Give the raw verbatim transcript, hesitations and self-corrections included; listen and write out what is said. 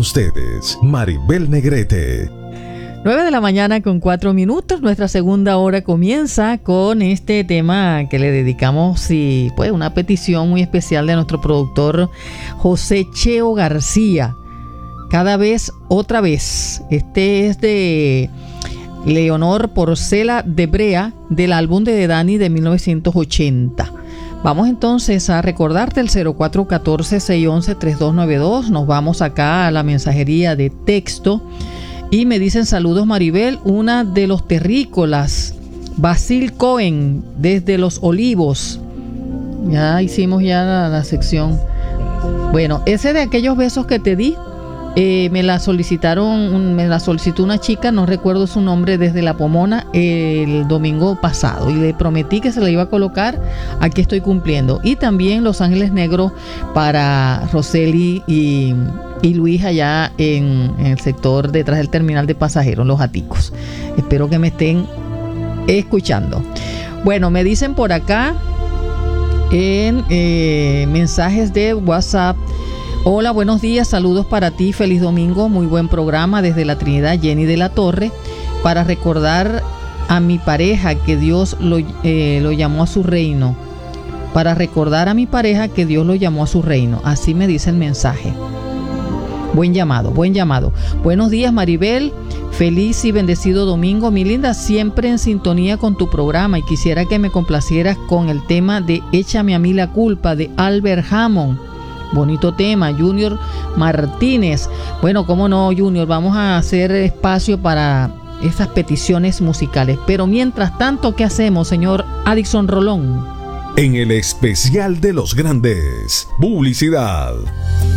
ustedes, Maribel Negrete. nueve de la mañana con cuatro minutos. Nuestra segunda hora comienza con este tema que le dedicamos y pues una petición muy especial de nuestro productor José Cheo García. Cada vez, otra vez. Este es de Leonor Porcela de Brea, del álbum de Dani de mil novecientos ochenta. Vamos entonces a recordarte el cero cuatro uno cuatro, seis uno uno, tres dos nueve dos. Nos vamos acá a la mensajería de texto y me dicen: saludos Maribel, una de los terrícolas, Basil Cohen, desde Los Olivos. Ya hicimos ya la, la sección. Bueno, ese de aquellos besos que te di, eh, me la solicitaron, me la solicitó una chica, no recuerdo su nombre, desde La Pomona el domingo pasado, y le prometí que se la iba a colocar. Aquí estoy cumpliendo. Y también Los Ángeles Negros para Roseli y, y Luis allá en, en el sector detrás del terminal de pasajeros, Los Aticos. Espero que me estén escuchando. Bueno, me dicen por acá en eh, mensajes de WhatsApp: hola, buenos días, saludos para ti, feliz domingo, muy buen programa desde la Trinidad, Jenny de la Torre, para recordar a mi pareja que Dios lo, eh, lo llamó a su reino, para recordar a mi pareja que Dios lo llamó a su reino. Así me dice el mensaje. Buen llamado, buen llamado. Buenos días Maribel, feliz y bendecido domingo, mi linda, siempre en sintonía con tu programa, y quisiera que me complacieras con el tema de Échame a mí la culpa de Albert Hammond. Bonito tema, Junior Martínez. Bueno, cómo no, Junior, vamos a hacer espacio para esas peticiones musicales. Pero mientras tanto, ¿qué hacemos, señor Addison Rolón? En el especial de los grandes, publicidad.